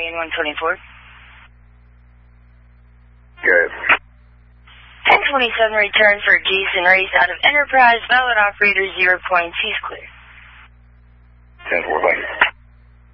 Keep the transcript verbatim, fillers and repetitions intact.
one twenty-four. Good. ten twenty-seven return for Jason Race out of Enterprise, valid operator zero point, he's clear. ten four, thank you.